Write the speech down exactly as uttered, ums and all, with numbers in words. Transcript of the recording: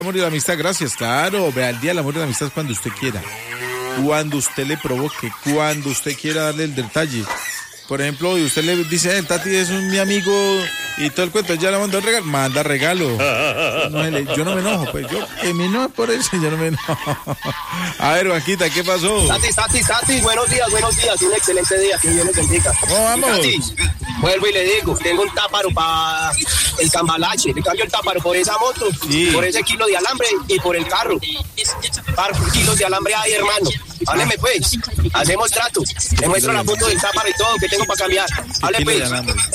Amor y la amistad, gracias, claro. Vea, el día del amor y la amistad es cuando usted quiera. Cuando usted le provoque, cuando usted quiera darle el detalle. Por ejemplo, y usted le dice, el Tati es un, mi amigo y todo el cuento, ya le mandó el regalo, manda regalo. No, yo no me enojo, pues yo que me enojo por eso, yo no me enojo. A ver, Vaquita, ¿qué pasó? Tati, Tati, Tati, buenos días, buenos días, un excelente día, que Dios les bendiga. ¿Cómo vamos? Tati, vuelvo y le digo, tengo un táparo para el cambalache, le cambio el táparo por esa moto, sí, por ese kilo de alambre y por el carro. Par kilos de alambre ahí, hermano. Hábleme pues, hacemos trato. Le muestro la foto del táparo y todo que tengo para cambiar. Hable pues.